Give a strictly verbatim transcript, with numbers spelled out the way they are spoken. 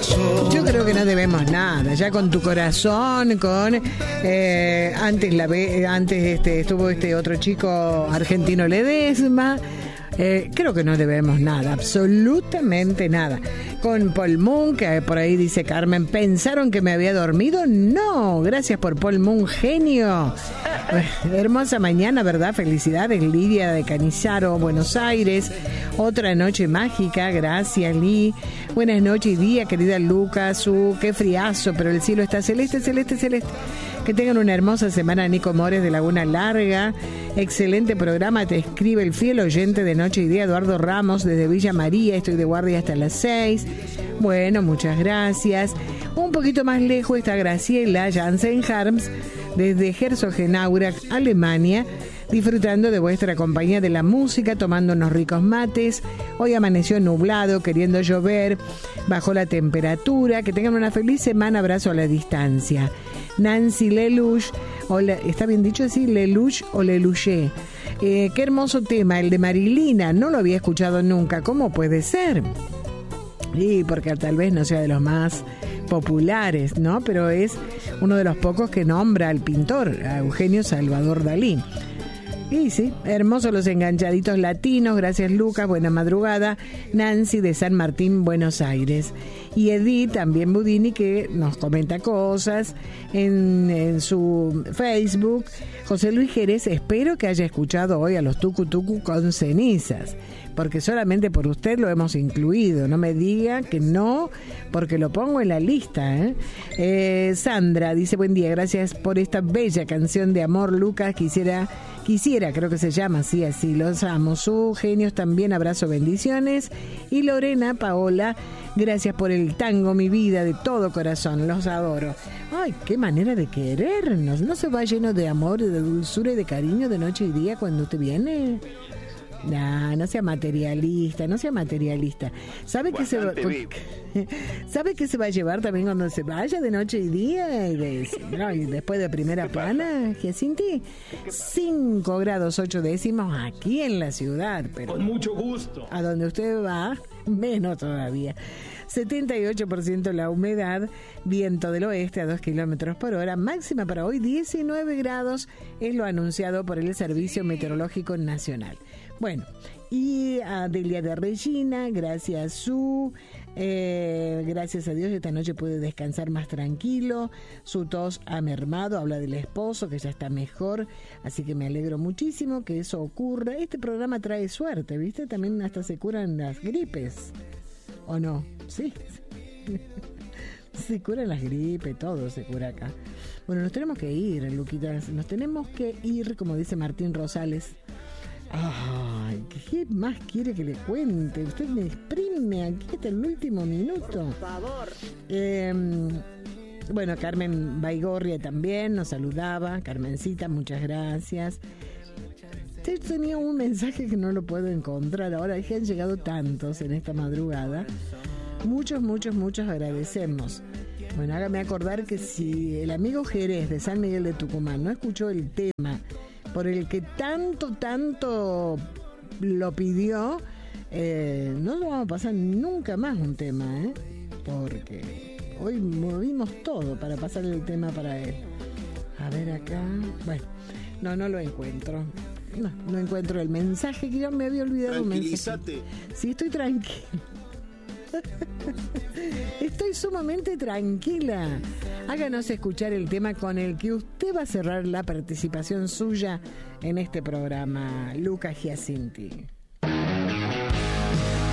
corazón. Yo creo que no debemos nada, ya con tu corazón, con eh, antes la antes este estuvo este otro chico argentino Ledesma. Eh, creo que no debemos nada, absolutamente nada. Con Paul Moon, que por ahí dice Carmen, ¿pensaron que me había dormido? No, gracias por Paul Moon, genio. Hermosa mañana, ¿verdad? Felicidades, Lidia de Canizaro, Buenos Aires. Otra noche mágica, gracias, Lee. Buenas noches y día, querida Lucas. Uh, qué friazo, pero el cielo está celeste, celeste, celeste. Que tengan una hermosa semana, Nico Mores de Laguna Larga. Excelente programa, te escribe el fiel oyente de Noche y Día, Eduardo Ramos, desde Villa María. Estoy de guardia hasta las seis. Bueno, muchas gracias. Un poquito más lejos está Graciela Jansen Harms, desde Herzogenaurach, Alemania, disfrutando de vuestra compañía de la música, tomando unos ricos mates. Hoy amaneció nublado, queriendo llover, bajó la temperatura. Que tengan una feliz semana, abrazo a la distancia. Nancy Lelouch, hola, ¿está bien dicho así? Lelouch o Lelouché. Eh, qué hermoso tema, el de Marilina, no lo había escuchado nunca. ¿Cómo puede ser? Sí, porque tal vez no sea de los más populares, ¿no? Pero es uno de los pocos que nombra al pintor, a Eugenio Salvador Dalí. Y sí, hermosos los enganchaditos latinos, gracias Lucas, buena madrugada. Nancy de San Martín, Buenos Aires. Y Edith, también Budini, que nos comenta cosas en, en su Facebook. José Luis Jerez, espero que haya escuchado hoy a los Tucu Tucu con cenizas, porque solamente por usted lo hemos incluido. No me diga que no, porque lo pongo en la lista, ¿eh? Eh, Sandra dice, buen día, gracias por esta bella canción de amor, Lucas. Quisiera... Quisiera, creo que se llama así, así, los amo. Su genios también, abrazo, bendiciones. Y Lorena Paola, gracias por el tango, mi vida, de todo corazón, los adoro. Ay, qué manera de querernos, ¿no se va lleno de amor, de dulzura y de cariño de noche y día cuando usted viene? Nah, no sea materialista, no sea materialista. ¿Sabe que se va, ¿Sabe que se va a llevar también cuando se vaya de noche y día? Y, de, no, y después de primera plana, Giacinti, cinco grados ocho décimos aquí en la ciudad. Pero con mucho gusto. A donde usted va, menos todavía. setenta y ocho por ciento la humedad, viento del oeste a dos kilómetros por hora, máxima para hoy diecinueve grados, es lo anunciado por el Servicio Meteorológico Nacional. Bueno, y a Delia de Regina, gracias su, eh, gracias a Dios esta noche pude descansar más tranquilo, su tos ha mermado, habla del esposo que ya está mejor, así que me alegro muchísimo que eso ocurra. Este programa trae suerte, ¿viste? También hasta se curan las gripes, ¿o no? Sí, se curan las gripes, todo se cura acá. Bueno, nos tenemos que ir, Luquitas, nos tenemos que ir, como dice Martín Rosales. Ay, ¿qué más quiere que le cuente? Usted me exprime aquí hasta el último minuto. Por favor. Eh, bueno, Carmen Baigorria también nos saludaba. Carmencita, muchas gracias. Usted tenía un mensaje que no lo puedo encontrar. Ahora es que han llegado tantos en esta madrugada. Muchos, muchos, muchos agradecemos. Bueno, hágame acordar que si el amigo Jerez de San Miguel de Tucumán no escuchó el tema por el que tanto, tanto lo pidió, eh, no lo vamos a pasar nunca más un tema, ¿eh? Porque hoy movimos todo para pasar el tema para él. A ver acá, bueno, no, no lo encuentro. No, no encuentro el mensaje que yo me había olvidado. Tranquilízate. Sí, estoy tranquila. Estoy sumamente tranquila. Háganos escuchar el tema con el que usted va a cerrar la participación suya en este programa, Lucas Giacinti.